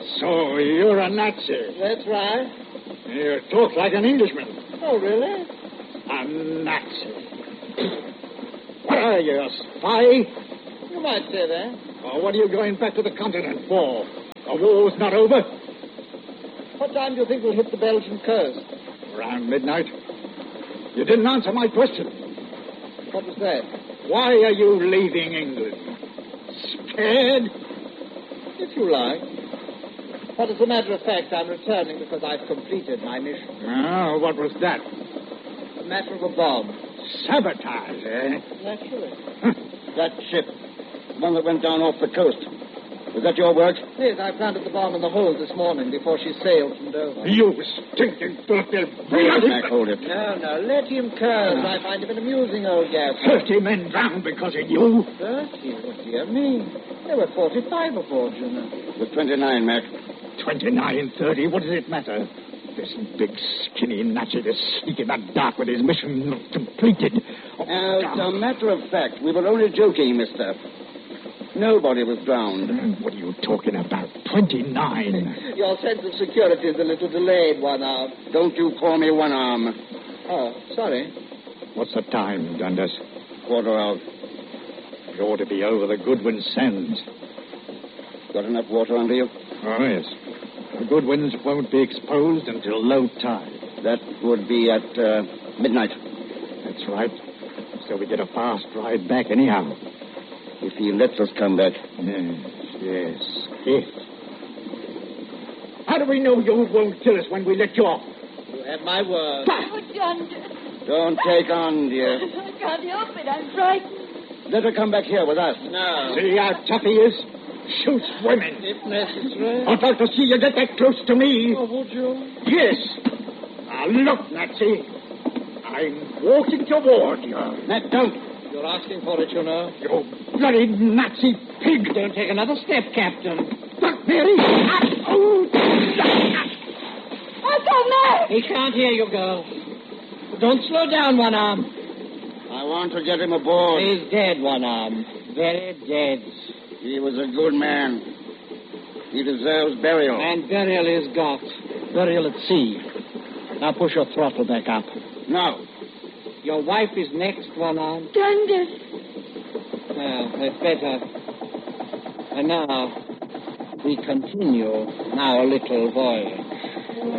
So you're a Nazi. That's right. You talk like an Englishman. Oh, really? A Nazi. What are you, a spy? You might say that. Or what are you going back to the continent for? The war's not over. What time do you think we'll hit the Belgian coast? Around midnight. You didn't answer my question. What was that? Why are you leaving England? Scared? If you like. But as a matter of fact, I'm returning because I've completed my mission. Oh, what was that? A matter of a bomb. Sabotage, eh? Naturally. That ship, the one that went down off the coast. Was that your work? Yes, I planted the bomb in the hold this morning before she sailed from Dover. You stinking filthy... Mac, hold it. No, let him curse. I find him an amusing old gas. 30 men drowned because of you. 30? What do you mean? There were 45 aboard, you know. It was 29, Mac. 29, 30, what does it matter? This big, skinny Nazi to sneak in the dark with his mission not completed. As a matter of fact, we were only joking, mister. Nobody was drowned. What are you talking about? 29. Your sense of security is a little delayed, One Arm. Don't you call me One Arm. Oh, sorry. What's the time, Dundas? 1:15. You ought to be over the Goodwin Sands. Got enough water under you? Oh, yes. The Goodwins won't be exposed until low tide. That would be at midnight. That's right. So we get a fast ride back anyhow. If he lets us come back. Yes. If. How do we know you won't kill us when we let you off? You have my word. Oh, John. Don't take on, dear. I can't help it. I'm frightened. Let her come back here with us. No. See how tough he is? Shoots women. If necessary. I'd like to see you get that close to me. Oh, would you? Yes. Now, look, Nazi. I'm walking toward you. Matt, don't. You're asking for it, you know. You bloody Nazi pig. Don't take another step, Captain. Look, Mary. Oh. Uncle Mac! He can't hear you, girl. Don't slow down, One Arm. I want to get him aboard. He's dead, One Arm. Very dead. He was a good man. He deserves burial. And burial is got. Burial at sea. Now push your throttle back up. No. Your wife is next, One Arm. Dundas. Well, that's better. And now, we continue our little voyage.